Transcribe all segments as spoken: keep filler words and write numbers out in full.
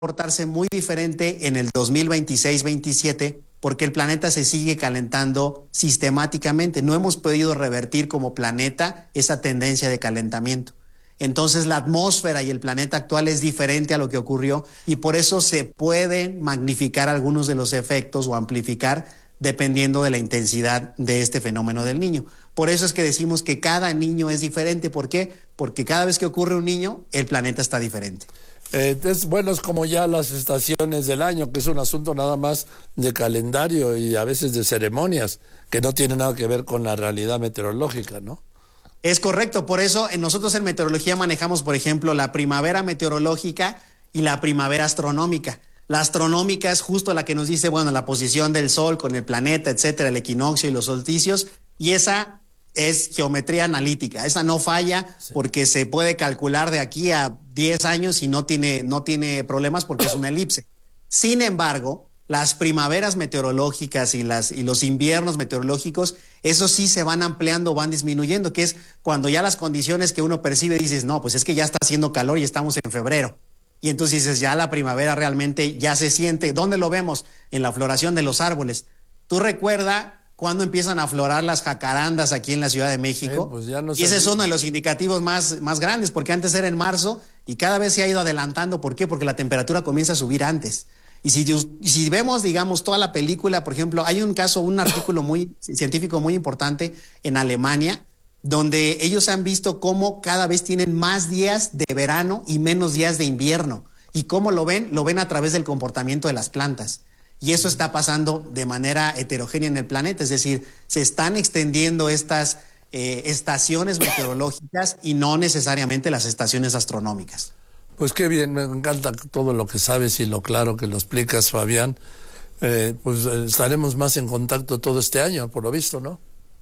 comportarse muy diferente en el dos mil veintiséis veintisiete porque el planeta se sigue calentando sistemáticamente. No hemos podido revertir como planeta esa tendencia de calentamiento. Entonces la atmósfera y el planeta actual es diferente a lo que ocurrió y por eso se pueden magnificar algunos de los efectos o amplificar dependiendo de la intensidad de este fenómeno del Niño. Por eso es que decimos que cada niño es diferente. ¿Por qué? Porque cada vez que ocurre un niño, el planeta está diferente. Eh, es bueno, es como ya las estaciones del año, que es un asunto nada más de calendario y a veces de ceremonias, que no tiene nada que ver con la realidad meteorológica, ¿no? Es correcto, por eso nosotros en meteorología manejamos, por ejemplo, la primavera meteorológica y la primavera astronómica. La astronómica es justo la que nos dice, bueno, la posición del Sol con el planeta, etcétera, el equinoccio y los solsticios, y esa es geometría analítica, esa no falla sí. porque se puede calcular de aquí a diez años y no tiene, no tiene problemas porque es una elipse. Sin embargo, las primaveras meteorológicas y, las, y los inviernos meteorológicos, esos sí se van ampliando, van disminuyendo, que es cuando ya las condiciones que uno percibe dices, no, pues es que ya está haciendo calor y estamos en febrero. Y entonces dices, ya la primavera realmente ya se siente. ¿Dónde lo vemos? En la floración de los árboles. ¿Tú recuerda cuando empiezan a florar las jacarandas aquí en la Ciudad de México? Eh, pues ya no y ese es uno de los indicativos más, más grandes, porque antes era en marzo y cada vez se ha ido adelantando. ¿Por qué? Porque la temperatura comienza a subir antes. Y si, y si vemos, digamos, toda la película, por ejemplo, hay un caso, un artículo muy científico muy importante en Alemania, donde ellos han visto cómo cada vez tienen más días de verano y menos días de invierno. ¿Y cómo lo ven? Lo ven a través del comportamiento de las plantas. Y eso está pasando de manera heterogénea en el planeta, es decir, se están extendiendo estas eh, estaciones meteorológicas y no necesariamente las estaciones astronómicas. Pues qué bien, me encanta todo lo que sabes y lo claro que lo explicas, Fabián. Eh, pues eh, estaremos más en contacto todo este año, por lo visto, ¿no?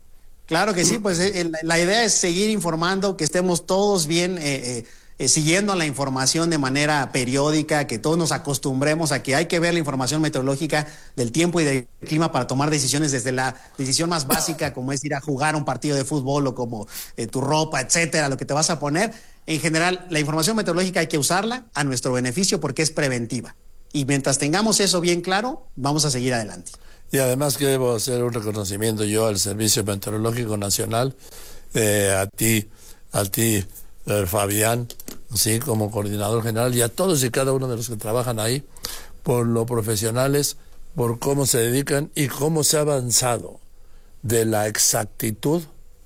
Claro que sí, pues eh, la idea es seguir informando, que estemos todos bien eh, eh, eh, siguiendo la información de manera periódica, que todos nos acostumbremos a que hay que ver la información meteorológica del tiempo y del clima para tomar decisiones desde la decisión más básica, como es ir a jugar un partido de fútbol o como eh, tu ropa, etcétera, lo que te vas a poner. En general, la información meteorológica hay que usarla a nuestro beneficio porque es preventiva. Y mientras tengamos eso bien claro, vamos a seguir adelante. Y además que debo hacer un reconocimiento yo al Servicio Meteorológico Nacional, eh, a ti, a ti, eh, Fabián, sí, como coordinador general, y a todos y cada uno de los que trabajan ahí, por lo profesionales, por cómo se dedican y cómo se ha avanzado de la exactitud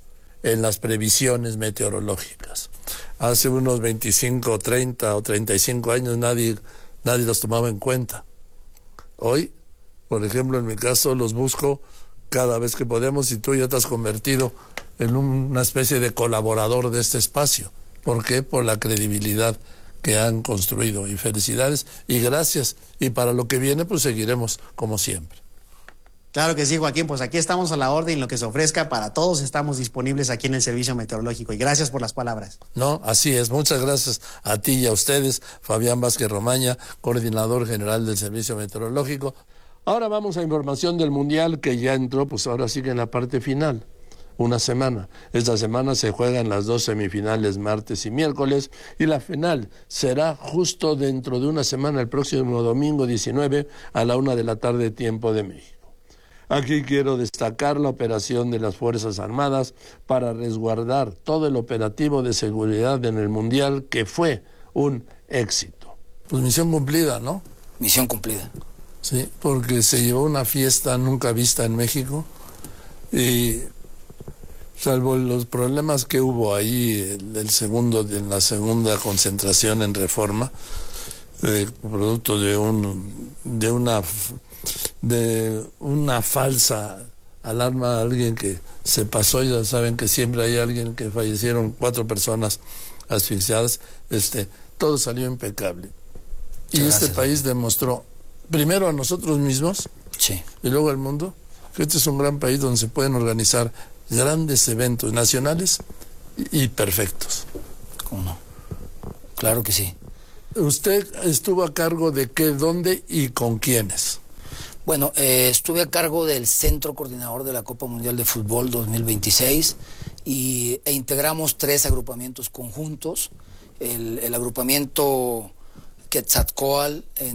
en las previsiones meteorológicas. Hace unos veinticinco, treinta o treinta y cinco años nadie, nadie los tomaba en cuenta. Hoy, por ejemplo, en mi caso, los busco cada vez que podemos y tú ya te has convertido en una especie de colaborador de este espacio. ¿Por qué? Por la credibilidad que han construido. Y felicidades y gracias. Y para lo que viene, pues seguiremos como siempre. Claro que sí, Joaquín, pues aquí estamos a la orden, lo que se ofrezca para todos estamos disponibles aquí en el Servicio Meteorológico y gracias por las palabras. No, así es, muchas gracias a ti y a ustedes, Fabián Vázquez Romaña, coordinador general del Servicio Meteorológico. Ahora vamos a información del Mundial que ya entró, pues ahora sigue en la parte final, una semana. Esta semana se juegan las dos semifinales martes y miércoles y la final será justo dentro de una semana, el próximo domingo diecinueve a la una de la tarde, tiempo de México. Aquí quiero destacar la operación de las Fuerzas Armadas para resguardar todo el operativo de seguridad en el Mundial, que fue un éxito. Pues misión cumplida, ¿no? Misión cumplida. Sí, porque se llevó una fiesta nunca vista en México y salvo los problemas que hubo ahí el, el segundo, en la segunda concentración en Reforma, eh, producto de un de una de una falsa alarma a alguien que se pasó, ya saben que siempre hay alguien que fallecieron cuatro personas asfixiadas, este, todo salió impecable. Y Gracias, este país demostró, primero a nosotros mismos, sí, y luego al mundo, que este es un gran país donde se pueden organizar grandes eventos nacionales y, y perfectos. ¿Cómo no? Claro que sí. ¿Usted estuvo a cargo de qué, dónde y con quiénes? Bueno, eh, estuve a cargo del Centro Coordinador de la Copa Mundial de Fútbol dos mil veintiséis y, e integramos tres agrupamientos conjuntos. El, el agrupamiento Quetzalcóatl, en